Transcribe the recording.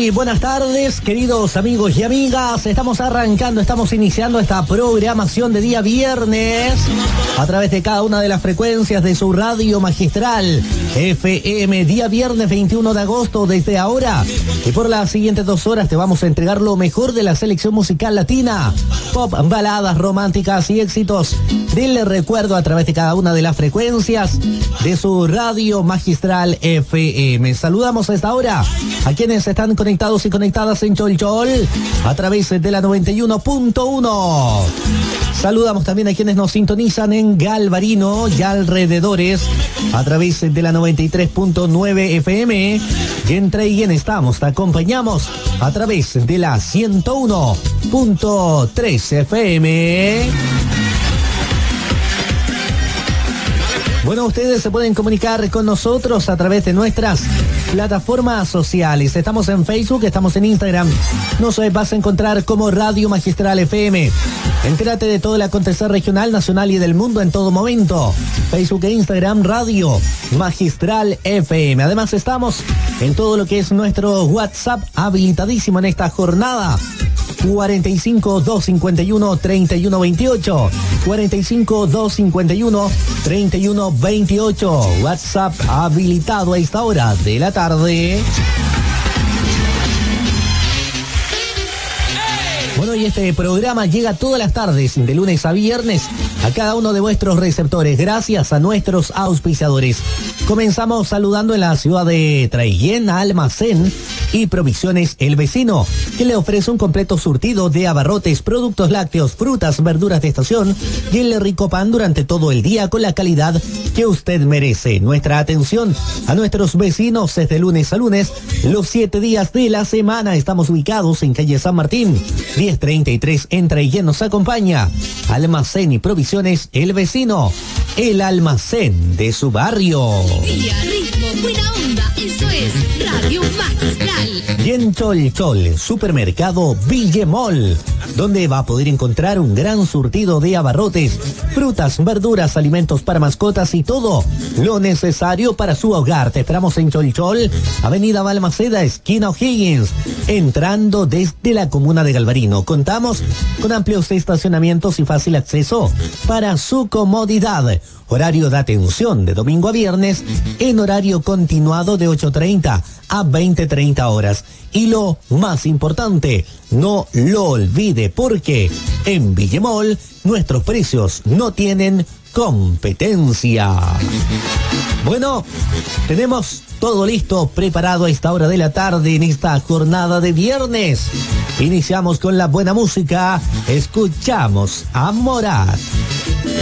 Muy buenas tardes, queridos amigos y amigas. Estamos arrancando, estamos iniciando esta programación de día viernes a través de cada una de las frecuencias de su radio magistral FM. Día viernes 21 de agosto desde ahora. Y por las siguientes 2 horas te vamos a entregar lo mejor de la selección musical latina. Pop, baladas románticas y éxitos del recuerdo a través de cada una de las frecuencias de su radio magistral FM. Saludamos a esta hora a quienes están conectados y conectadas en Cholchol a través de la 91.1. Saludamos también a quienes nos sintonizan en Galvarino y alrededores a través de la 93.9 FM. Y en Treguén estamos, te acompañamos a través de la 101.3 FM. Bueno, ustedes se pueden comunicar con nosotros a través de nuestras plataformas sociales. Estamos en Facebook, estamos en Instagram. Nos vas a encontrar como Radio Magistral FM. Entérate de todo el acontecer regional, nacional y del mundo en todo momento. Facebook e Instagram, Radio Magistral FM. Además estamos en todo lo que es nuestro WhatsApp habilitadísimo en esta jornada. 45 251 31 28 45 251 31 28. WhatsApp habilitado a esta hora de la tarde. Bueno, y este programa llega todas las tardes, de lunes a viernes, a cada uno de vuestros receptores, gracias a nuestros auspiciadores. Comenzamos saludando en la ciudad de Treguén a Almacén y Provisiones El Vecino, que le ofrece un completo surtido de abarrotes, productos lácteos, frutas, verduras de estación y el rico pan durante todo el día con la calidad que usted merece. Nuestra atención a nuestros vecinos es de lunes a lunes, los 7 días de la semana. Estamos ubicados en calle San Martín, 1033 en Treguén. Nos acompaña Almacén y Provisiones El Vecino, el almacén de su barrio. Día, ritmo, buena onda, eso es Radio Magistral. Y en Cholchol, supermercado Villemol, donde va a poder encontrar un gran surtido de abarrotes, frutas, verduras, alimentos para mascotas y todo lo necesario para su hogar. Te esperamos en Cholchol, Avenida Balmaceda, esquina O'Higgins, entrando desde la comuna de Galvarino. Contamos con amplios estacionamientos y fácil acceso para su comodidad. Horario de atención de domingo a viernes en horario continuado de 8:30 a 20:30 horas. Y lo más importante, no lo olvide, porque en Villemol nuestros precios no tienen competencia. Bueno, tenemos todo listo, preparado a esta hora de la tarde en esta jornada de viernes. Iniciamos con la buena música, escuchamos a Morat.